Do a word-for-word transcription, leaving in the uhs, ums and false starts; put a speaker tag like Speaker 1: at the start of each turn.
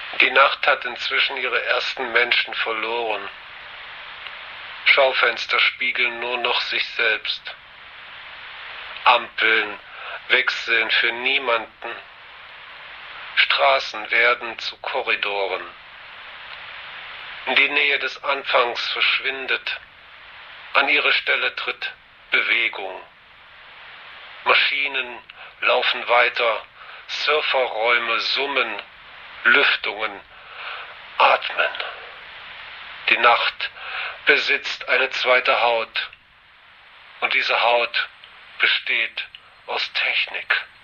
Speaker 1: Die Nacht hat inzwischen ihre ersten Menschen verloren. Schaufenster spiegeln nur noch sich selbst. Ampeln wechseln für niemanden. Straßen werden zu Korridoren. Die Nähe des Anfangs verschwindet. An ihre Stelle tritt Bewegung. Maschinen laufen weiter, Surferräume summen, Lüftungen atmen. Die Nacht besitzt eine zweite Haut. Und diese Haut besteht aus Technik.